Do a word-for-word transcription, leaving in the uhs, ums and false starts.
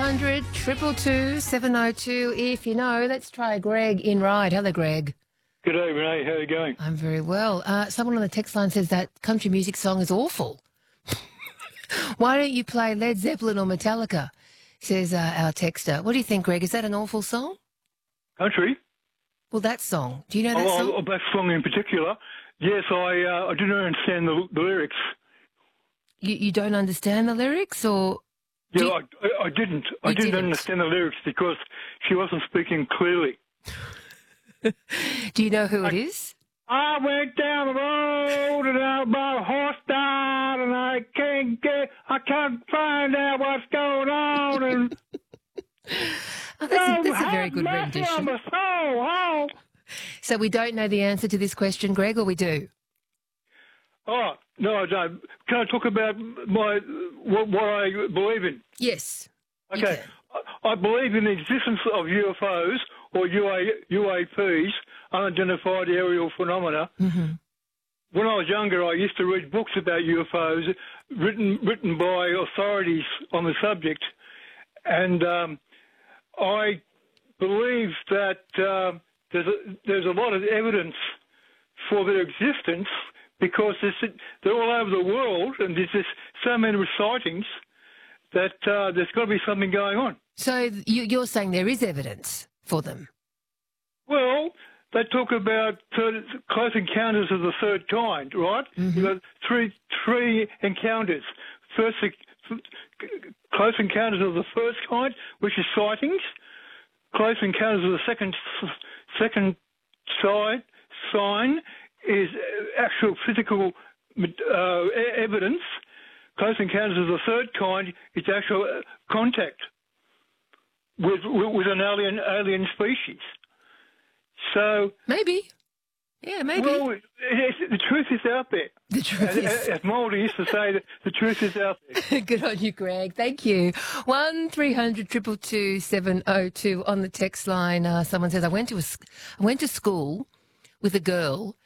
hundred, two two two, seven oh two. If you know, let's try Greg in Ryde. Hello, Greg. Good day, Renee. How are you going? I'm very well. Uh, someone on the text line says that country music song is awful. Why don't you play Led Zeppelin or Metallica, says uh, our texter. What do you think, Greg? Is that an awful song? Country? Well, that song. Do you know that oh, song? Oh, that song in particular. Yes, I uh, I didn't understand the, the lyrics. You, you don't understand the lyrics, or...? Yeah, you... I, I, I didn't. I didn't, didn't understand the lyrics because she wasn't speaking clearly. Do you know who I, it is? I went down the road and I bought a horse died and I can't get, I can't find out what's going on. And oh, that's, a, that's a very good rendition. Soul, oh. So we don't know the answer to this question, Greg, or we do? Oh, no, I don't. Can I talk about my what, what I believe in? Yes. Okay. I, I believe in the existence of U F Os or U A, U A Ps, unidentified aerial phenomena. Mm-hmm. When I was younger, I used to read books about U F Os written written by authorities on the subject, and um, I believe that uh, there's a, there's a lot of evidence for their existence because they're all over the world, and there's just so many sightings that uh, there's got to be something going on. So you, you're saying there is evidence for them? Well, they talk about third, close encounters of the third kind, right? Mm-hmm. You've got three, three encounters. First, close encounters of the first kind, which is sightings. Close encounters of the second, second side, sign is actual physical uh, evidence. Close encounters of the third kind is actual contact with with an alien alien species. So maybe, yeah, maybe. Well, it, it, the truth is out there. The truth as, is. As Mouldy used to say, that the truth is out there. Good on you, Greg. Thank you. One three hundred two two two seven oh two on the text line. Uh, someone says I went to a, I went to school with a girl